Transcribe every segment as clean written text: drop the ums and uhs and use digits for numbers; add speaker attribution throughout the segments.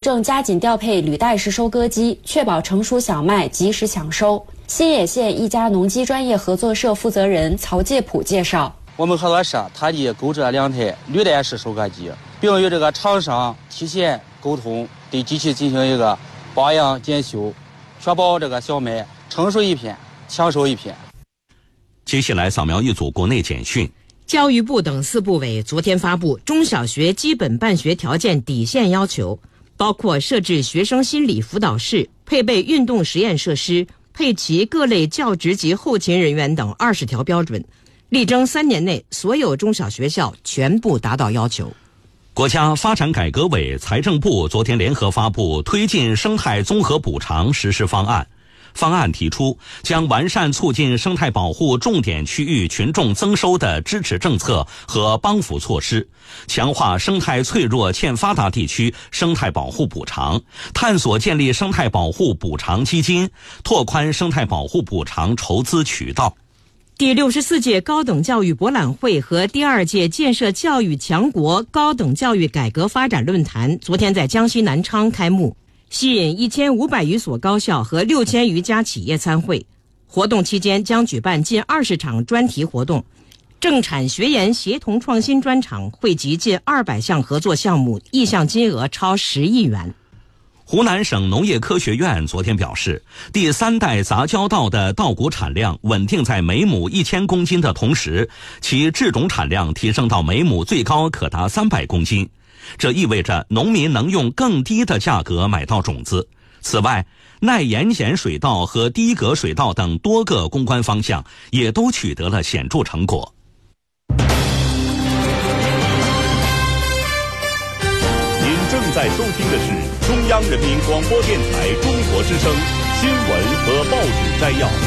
Speaker 1: 正加紧调配履带式收割机，确保成熟小麦及时抢收。新野县一家农机专业合作社负责人曹介普介绍，
Speaker 2: 我们合作社他已购置了2台履带式收割机，并与这个厂商提前沟通，对机器进行一个保养检修，确保这个小麦成熟一片，抢收一片。
Speaker 3: 接下来扫描一组国内简讯。
Speaker 4: 教育部等4部委昨天发布中小学基本办学条件底线要求，包括设置学生心理辅导室、配备运动实验设施、配齐各类教职及后勤人员等20条标准，力争3年内所有中小学校全部达到要求。
Speaker 3: 国家发展改革委、财政部昨天联合发布推进生态综合补偿实施方案。方案提出，将完善促进生态保护重点区域群众增收的支持政策和帮扶措施，强化生态脆弱欠发达地区生态保护补偿，探索建立生态保护补偿基金，拓宽生态保护补偿筹资渠道。
Speaker 4: 第64届高等教育博览会和第2届建设教育强国高等教育改革发展论坛昨天在江西南昌开幕，吸引1500余所高校和6000余家企业参会。活动期间将举办近20场专题活动，政产学研协同创新专场汇集近200项合作项目，意向金额超10亿元。
Speaker 3: 湖南省农业科学院昨天表示，第3代杂交稻的稻谷产量稳定在每亩1000公斤的同时，其制种产量提升到每亩最高可达300公斤。这意味着农民能用更低的价格买到种子。此外，耐盐碱水稻和低镉水稻等多个攻关方向也都取得了显著成果。
Speaker 5: 您正在收听的是中央人民广播电台中国之声新闻和报纸摘要。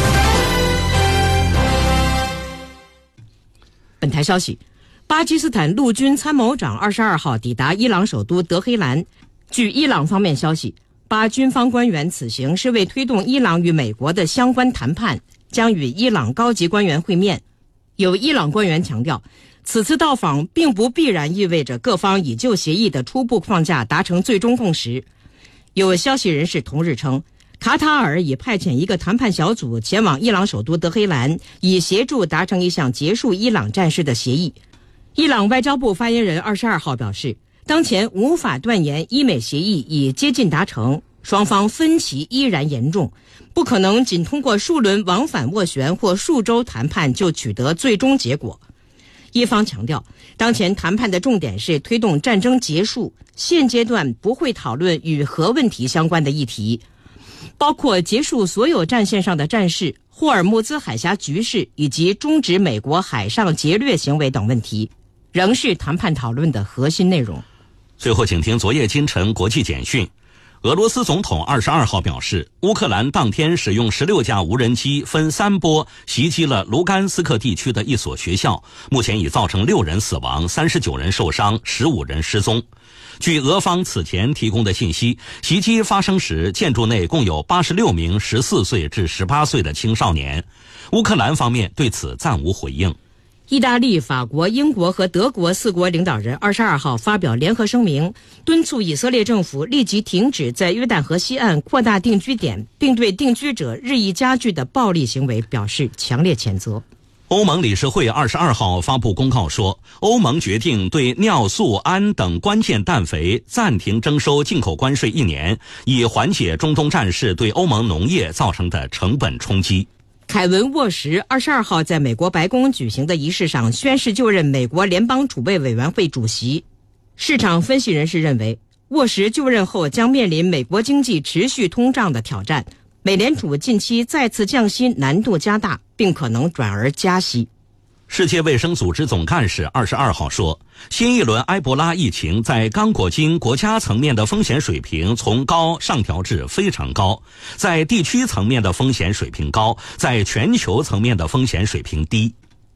Speaker 4: 本台消息，巴基斯坦陆军参谋长22号抵达伊朗首都德黑兰。据伊朗方面消息，巴军方官员此行是为推动伊朗与美国的相关谈判，将与伊朗高级官员会面。有伊朗官员强调，此次到访并不必然意味着各方已就协议的初步框架达成最终共识。有消息人士同日称，卡塔尔已派遣一个谈判小组前往伊朗首都德黑兰，以协助达成一项结束伊朗战事的协议。伊朗外交部发言人22号表示，当前无法断言伊美协议已接近达成，双方分歧依然严重，不可能仅通过数轮往返斡旋或数周谈判就取得最终结果。伊方强调，当前谈判的重点是推动战争结束，现阶段不会讨论与核问题相关的议题，包括结束所有战线上的战事、霍尔木兹海峡局势以及终止美国海上劫掠行为等问题，仍是谈判讨论的核心内容。
Speaker 3: 最后请听昨夜今晨国际简讯。俄罗斯总统22号表示，乌克兰当天使用16架无人机分3波袭击了卢甘斯克地区的一所学校，目前已造成6人死亡、39人受伤、15人失踪。据俄方此前提供的信息，袭击发生时建筑内共有86名14岁至18岁的青少年。乌克兰方面对此暂无回应。
Speaker 4: 意大利、法国、英国和德国4国领导人22号发表联合声明，敦促以色列政府立即停止在约旦河西岸扩大定居点，并对定居者日益加剧的暴力行为表示强烈谴责。
Speaker 3: 欧盟理事会22号发布公告说，欧盟决定对尿素、氨等关键氮肥暂停征收进口关税1年，以缓解中东战事对欧盟农业造成的成本冲击。
Speaker 4: 凯文·沃什22号在美国白宫举行的仪式上宣誓就任美国联邦储备委员会主席。市场分析人士认为，沃什就任后将面临美国经济持续通胀的挑战，美联储近期再次降息难度加大，并可能转而加息。
Speaker 3: 世界卫生组织总干事22号说，新一轮埃博拉疫情在刚果金国家层面的风险水平从高上调至非常高，在地区层面的风险水平高，在全球层面的风险水平低。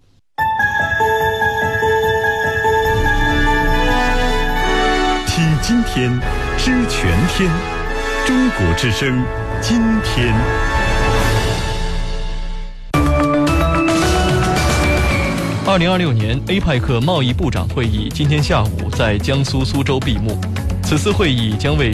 Speaker 5: 听今天，知全天，中国之声，今天。
Speaker 6: 2026年 APEC 贸易部长会议今天下午在江苏苏州闭幕。此次会议将为